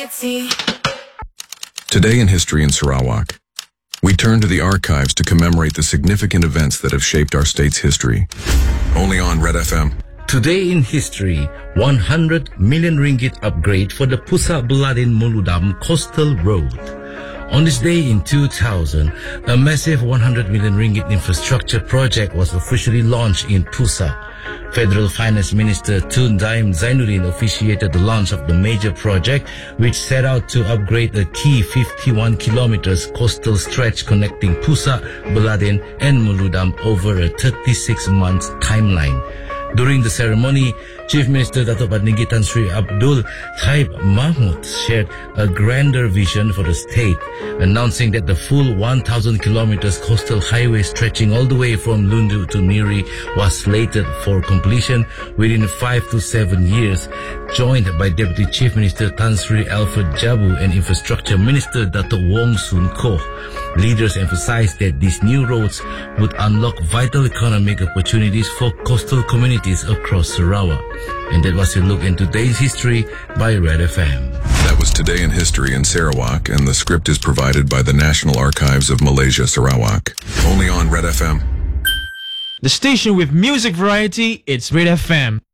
variety. Today in History in Sarawak, we turn to the archives to commemorate the significant events that have shaped our state's history. Only on Red FM. Today in history, 100 million ringgit upgrade for the Pusa Buladin Muludam Coastal Road. On this day in 2000, a massive 100 million ringgit infrastructure project was officially launched in Pusa. Federal Finance Minister Tun Daim Zainuddin officiated the launch of the major project, which set out to upgrade a key 51 kilometers coastal stretch connecting Pusa, Buladin, and Muludam over a 36-month timeline. During the ceremony, Chief Minister Dato' Padnigi Tan Sri Abdul Taib Mahmud shared a grander vision for the state, announcing that the full 1,000 kilometers coastal highway stretching all the way from Lundu to Miri was slated for completion within 5 to 7 years, joined by Deputy Chief Minister Tan Sri Alfred Jabu and Infrastructure Minister Dato' Wong Soon Koh. Leaders emphasized that these new roads would unlock vital economic opportunities for coastal communities across Sarawak. And that was a look into today's history by Red FM. That was Today in History in Sarawak, and the script is provided by the National Archives of Malaysia, Sarawak. Only on Red FM. The station with music variety, it's Red FM.